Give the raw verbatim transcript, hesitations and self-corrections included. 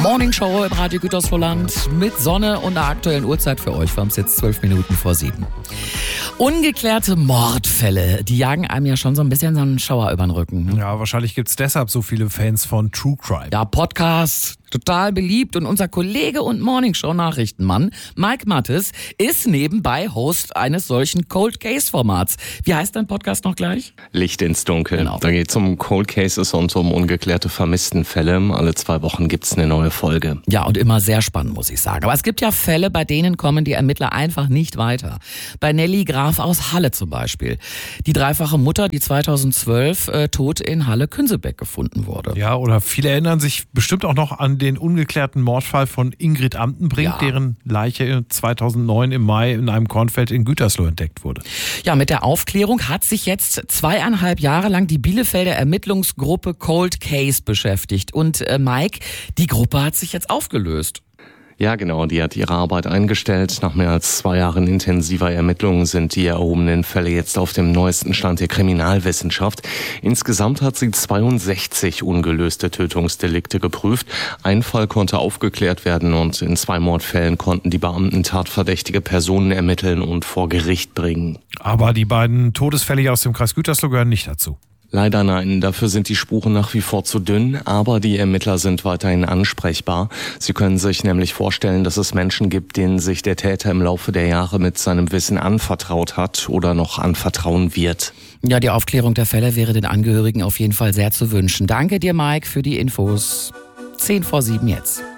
Morning Show im Radio Gütersloh-Land mit Sonne und der aktuellen Uhrzeit für euch. Wir haben es jetzt zwölf Minuten vor sieben. Ungeklärte Mordfälle, die jagen einem ja schon so ein bisschen so einen Schauer über den Rücken. Ja, wahrscheinlich gibt es deshalb so viele Fans von True Crime. Ja, Podcast, total beliebt. Und unser Kollege und Morningshow-Nachrichtenmann Mike Mattes ist nebenbei Host eines solchen Cold Case-Formats. Wie heißt dein Podcast noch gleich? Licht ins Dunkel. Genau. Da geht es um Cold Cases und um ungeklärte Vermisstenfälle. Alle zwei Wochen gibt es eine neue Folge. Ja, und immer sehr spannend, muss ich sagen. Aber es gibt ja Fälle, bei denen kommen die Ermittler einfach nicht weiter. Bei Nelly Graf aus Halle zum Beispiel. Die dreifache Mutter, die zweitausendzwölf äh, tot in Halle-Künsebeck gefunden wurde. Ja, oder viele erinnern sich bestimmt auch noch an den ungeklärten Mordfall von Ingrid Amtenbrink, Ja. deren Leiche zweitausendneun im Mai in einem Kornfeld in Gütersloh entdeckt wurde. Ja, mit der Aufklärung hat sich jetzt zweieinhalb Jahre lang die Bielefelder Ermittlungsgruppe Cold Case beschäftigt. Und äh, Mike, die Gruppe hat sich jetzt aufgelöst. Ja, genau, die hat ihre Arbeit eingestellt. Nach mehr als zwei Jahren intensiver Ermittlungen sind die erhobenen Fälle jetzt auf dem neuesten Stand der Kriminalwissenschaft. Insgesamt hat sie zweiundsechzig ungelöste Tötungsdelikte geprüft. Ein Fall konnte aufgeklärt werden und in zwei Mordfällen konnten die Beamten tatverdächtige Personen ermitteln und vor Gericht bringen. Aber die beiden Todesfälle hier aus dem Kreis Gütersloh gehören nicht dazu. Leider nein, dafür sind die Spuren nach wie vor zu dünn, aber die Ermittler sind weiterhin ansprechbar. Sie können sich nämlich vorstellen, dass es Menschen gibt, denen sich der Täter im Laufe der Jahre mit seinem Wissen anvertraut hat oder noch anvertrauen wird. Ja, die Aufklärung der Fälle wäre den Angehörigen auf jeden Fall sehr zu wünschen. Danke dir, Mike, für die Infos. Zehn vor sieben jetzt.